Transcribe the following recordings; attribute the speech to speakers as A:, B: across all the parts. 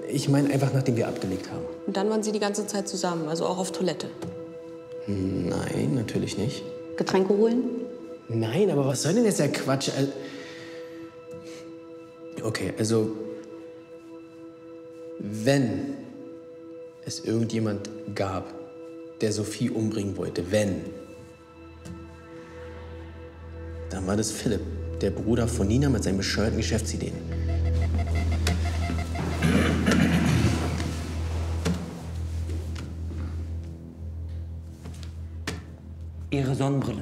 A: Ich meine einfach, nachdem wir abgelegt haben.
B: Und dann waren Sie die ganze Zeit zusammen, also auch auf Toilette?
A: Nein, natürlich nicht.
B: Getränke holen?
A: Nein, aber was soll denn jetzt der Quatsch? Okay, also wenn es irgendjemand gab, der Sophie umbringen wollte, dann war das Philipp, der Bruder von Nina mit seinen bescheuerten Geschäftsideen.
C: Ihre Sonnenbrille.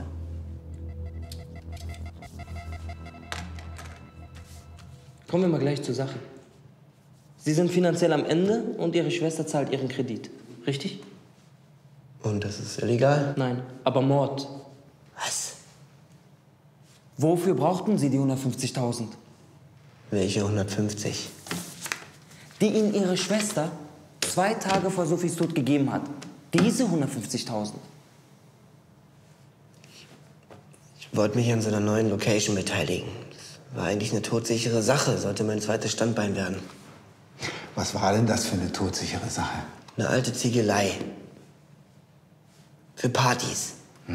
C: Kommen wir mal gleich zur Sache. Sie sind finanziell am Ende und Ihre Schwester zahlt Ihren Kredit. Richtig?
D: Und das ist illegal?
C: Nein, aber Mord.
D: Was?
C: Wofür brauchten Sie die 150.000?
D: Welche 150?
C: Die Ihnen Ihre Schwester 2 Tage vor Sophies Tod gegeben hat. Diese 150.000.
D: Ich wollte mich an so einer neuen Location beteiligen. Das war eigentlich eine todsichere Sache, sollte mein zweites Standbein werden.
E: Was war denn das für eine todsichere Sache?
D: Eine alte Ziegelei. Für Partys.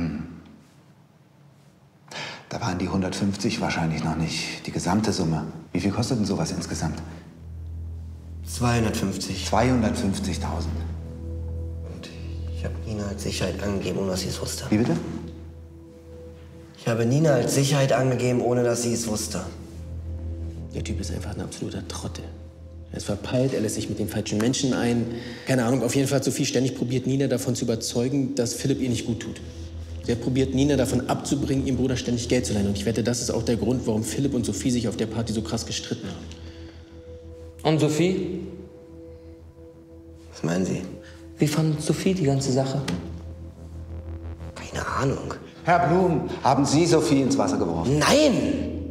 E: Da waren die 150 wahrscheinlich noch nicht die gesamte Summe. Wie viel kostet denn sowas insgesamt?
D: 250.
E: 250.000.
D: Und ich habe Nina als Sicherheit angegeben, ohne dass sie es wusste.
E: Wie bitte?
D: Ich habe Nina als Sicherheit angegeben, ohne dass sie es wusste.
A: Der Typ ist einfach ein absoluter Trottel. Er ist verpeilt, er lässt sich mit den falschen Menschen ein. Keine Ahnung, auf jeden Fall hat Sophie ständig probiert, Nina davon zu überzeugen, dass Philipp ihr nicht gut tut. Sie hat probiert, Nina davon abzubringen, ihrem Bruder ständig Geld zu leihen. Und ich wette, das ist auch der Grund, warum Philipp und Sophie sich auf der Party so krass gestritten haben.
C: Und Sophie?
D: Was meinen Sie?
C: Wie fand Sophie die ganze Sache?
D: Keine Ahnung.
E: Herr Blum, haben Sie Sophie ins Wasser geworfen?
D: Nein!